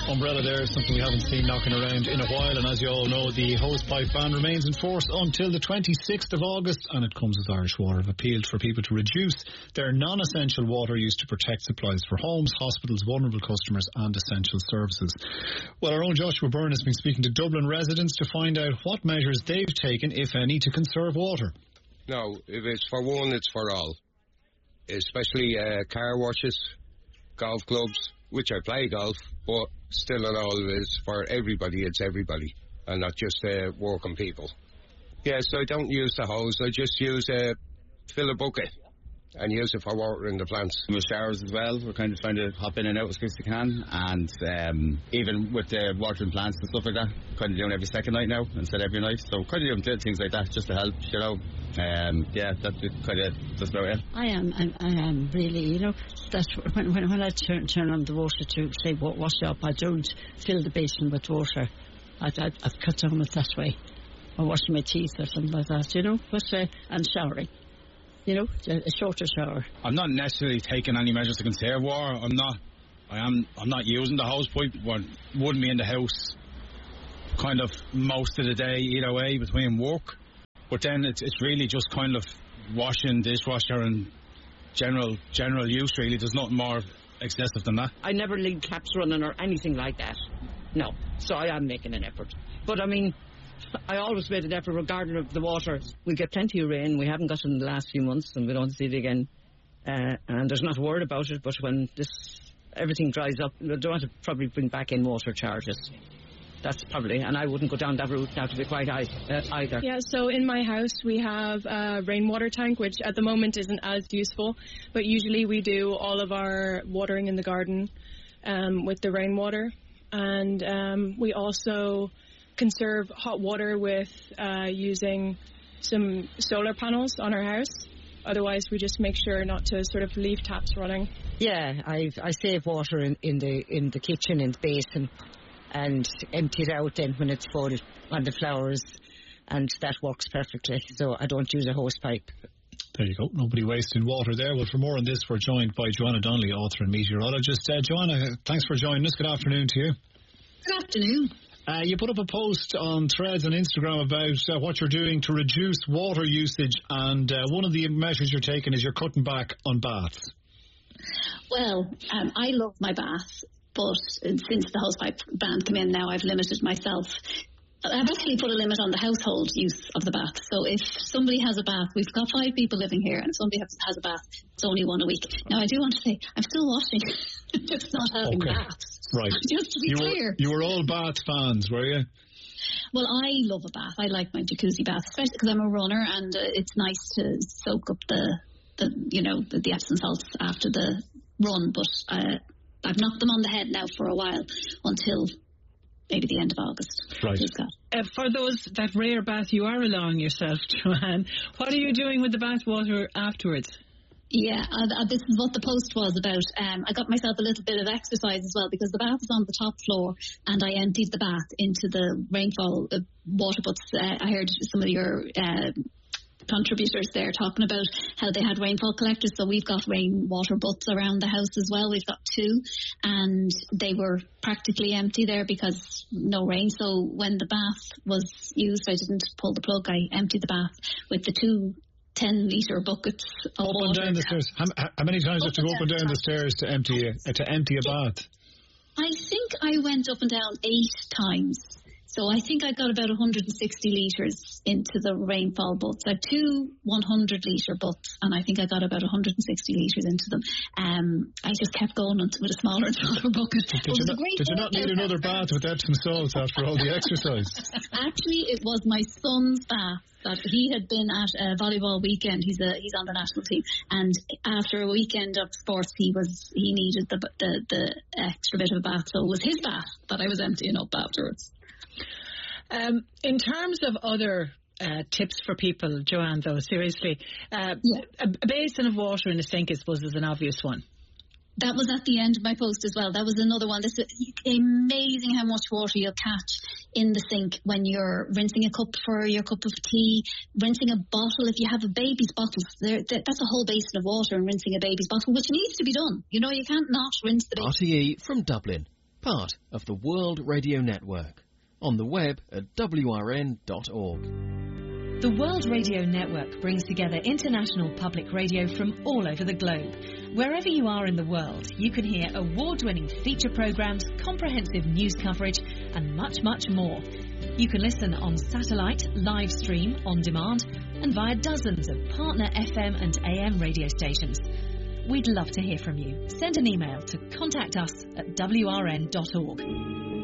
Umbrella there is something we haven't seen knocking around in a while, and as you all know, the hosepipe ban remains in force until the 26th of August, and it comes as Irish Water have appealed for people to reduce their non-essential water use to protect supplies for homes, hospitals, vulnerable customers and essential services. Well, our own Joshua Byrne has been speaking to Dublin residents to find out what measures they've taken, if any, to conserve water. No, if it's for one, it's for all. Especially car washes, golf clubs, which I play golf, but still and all it is for everybody, it's everybody, and not just working people. Yeah, so I don't use the hose, I just fill a bucket and use it for watering the plants. With showers as well, we're kind of trying to hop in and out as quick as we can, and even with the watering plants and stuff like that, kind of doing every second night now instead of every night, so kind of doing little things like that just to help, you know. Yeah, that's kind of just about it. I am really, you know, that's when I turn on the water to say wash up, I don't fill the basin with water. I've cut down it that way, or washing my teeth or something like that, you know, but and showering. You know, a shorter shower. I'm not necessarily taking any measures to conserve water. I'm not using the hose pipe. Wouldn't be in the house kind of most of the day either way between work. But then it's really just kind of washing, dishwasher and general use really. There's nothing more excessive than that. I never leave taps running or anything like that. No. So I am making an effort. But I mean, I always made an effort regarding of the water. We get plenty of rain. We haven't got it in the last few months, and we don't see it again. And there's not a word about it, but when everything dries up, they don't want to probably bring back in water charges. That's probably, and I wouldn't go down that route now, to be quite either. Yeah, so in my house we have a rainwater tank, which at the moment isn't as useful, but usually we do all of our watering in the garden with the rainwater. And we also conserve hot water with using some solar panels on our house. Otherwise, we just make sure not to sort of leave taps running. Yeah, I save water in the kitchen, in the basin, and empty it out then when it's full on the flowers, and that works perfectly. So I don't use a hose pipe. There you go. Nobody wasting water there. Well, for more on this, we're joined by Joanna Donnelly, author and meteorologist. Joanna, thanks for joining us. Good afternoon to you. Good afternoon. You put up a post on Threads on Instagram about what you're doing to reduce water usage, and one of the measures you're taking is you're cutting back on baths. Well, I love my bath, but since the hosepipe ban came in now, I've limited myself. I've actually put a limit on the household use of the bath. So if somebody has a bath, we've got 5 people living here, and somebody has a bath, it's only one a week. Now, I do want to say, I'm still washing, just not having baths. Right. Just to be clear. You were all bath fans, were you? Well, I love a bath. I like my jacuzzi bath, especially because I'm a runner, and it's nice to soak up the Epsom salts after the run. But I've knocked them on the head now for a while until maybe the end of August. Right. For that rare bath you are allowing yourself, Joanne, what are you doing with the bath water afterwards? Yeah, this is what the post was about. I got myself a little bit of exercise as well, because the bath is on the top floor, and I emptied the bath into the rainfall water butts. I heard some of your contributors there talking about how they had rainfall collectors, so we've got rainwater butts around the house as well. We've got 2, and they were practically empty there because no rain. So when the bath was used, I didn't pull the plug. I emptied the bath with the 2 10-litre buckets of water. Up and down the stairs. How many times do you have to go up and down the stairs to empty a bath? I think I went up and down 8 times. So I think I got about 160 litres into the rainfall butts. I have 2 100-litre butts, and I think I got about 160 litres into them. I just kept going with a smaller and smaller bucket. Did you not need another bath with Epsom salts after all the exercise? Actually, it was my son's bath that he had been at a volleyball weekend. He's on the national team, and after a weekend of sports, he needed the extra bit of a bath. So it was his bath that I was emptying up afterwards. In terms of other tips for people, Joanne, though, seriously, a basin of water in a sink, I suppose, is an obvious one. That was at the end of my post as well. That was another one. This is amazing how much water you'll catch in the sink when you're rinsing a cup for your cup of tea, rinsing a bottle. If you have a baby's bottle, that's a whole basin of water, and rinsing a baby's bottle, which needs to be done. You know, you can't not rinse the baby. RTE from Dublin. part of the World Radio Network. On the web at wrn.org. The World Radio Network brings together international public radio from all over the globe. Wherever you are in the world, you can hear award-winning feature programs, comprehensive news coverage, and much, much more. You can listen on satellite, live stream, on demand, and via dozens of partner FM and AM radio stations. We'd love to hear from you. Send an email to contact us at wrn.org.